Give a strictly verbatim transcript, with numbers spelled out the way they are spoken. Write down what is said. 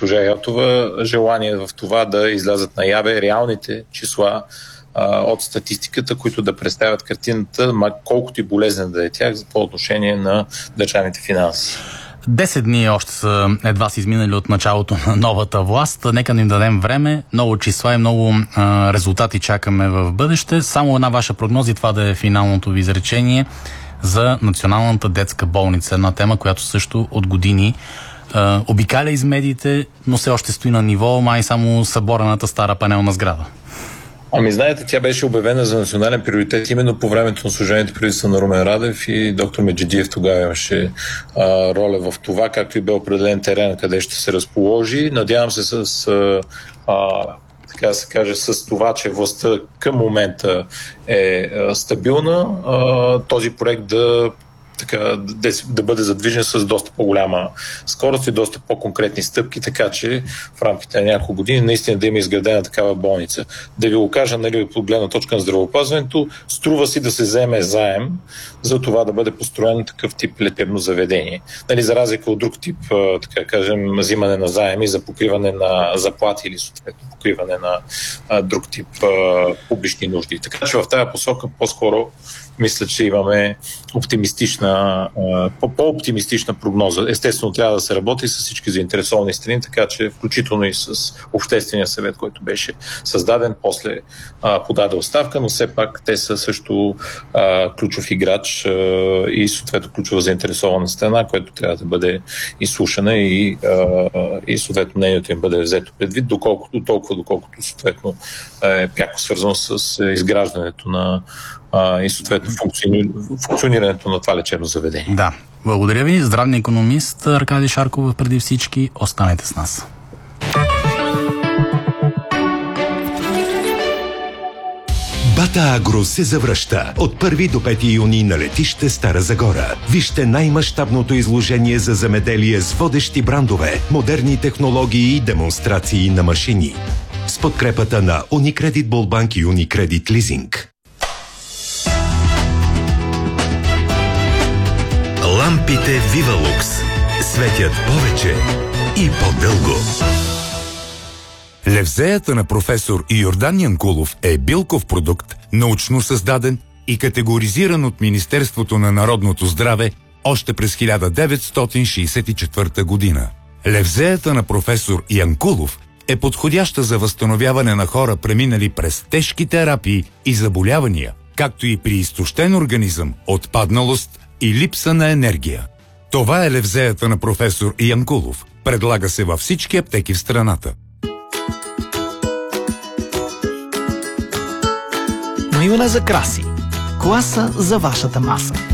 госпожа Йотова желание в това да излязат наяве реалните числа а, от статистиката, които да представят картината, колкото и болезнен да е тях, по отношение на държавните финанси. Десет дни още са едва са изминали от началото на новата власт. Нека ни дадем време. Много числа и много а, резултати чакаме в бъдеще. Само една ваша прогноза и това да е финалното ви изречение за Националната детска болница. Една тема, която също от години а, обикаля из медиите, но все още стои на ниво май само съборената стара панелна сграда. Ами знаете, тя беше обявена за национален приоритет именно по времето на служебното правителство на Румен Радев и доктор Меджидиев тогава имаше а, роля в това, както и бе определен терен, къде ще се разположи. Надявам се с а, така да се каже, с това, че властта към момента е а, стабилна, а, този проект да така, да, да бъде задвижен с доста по-голяма скорост и доста по-конкретни стъпки, така че в рамките на няколко години наистина да има изградена такава болница. Да ви го кажа, нали, от гледна точка на здравеопазването, струва си да се вземе заем за това да бъде построен такъв тип лечебно заведение. Нали, за разлика от друг тип, така кажем, взимане на заеми за покриване на заплати или съответно покриване на а, друг тип а, публични нужди. Така че в тази посока по-скоро мисля, че имаме оптимистична, по-оптимистична прогноза. Естествено, трябва да се работи с всички заинтересовани страни, така че включително и с Обществения съвет, който беше създаден, после а, подаде оставка, но все пак те са също а, ключов играч а, и съответно ключова заинтересована страна, която трябва да бъде изслушана и, а, и съответно мнението им бъде взето предвид, доколкото, толкова доколкото съответно е пряко свързано с изграждането на и съответно функциони... функционирането на това лечебно заведение. Да. Благодаря ви. Здравният икономист Аркадий Шарков преди всички. Останете с нас. Бата Агро се завръща от първи до пети юни на летище Стара Загора. Вижте най-мащабното изложение за земеделие с водещи брандове, модерни технологии и демонстрации на машини. С подкрепата на Unicredit Болбанк и Unicredit Leasing. Лампите Вивалукс светят повече и по-дълго. Левзеята на професор Йордан Янкулов е билков продукт, научно създаден и категоризиран от Министерството на народното здраве още през хиляда деветстотин шейсет и четвърта година. Левзеята на професор Янкулов е подходяща за възстановяване на хора, преминали през тежки терапии и заболявания, както и при изтощен организъм, отпадналост и липса на енергия. Това е левзеята на професор Янкулов. Предлага се във всички аптеки в страната. Майонеза Краси. Класа за вашата маса.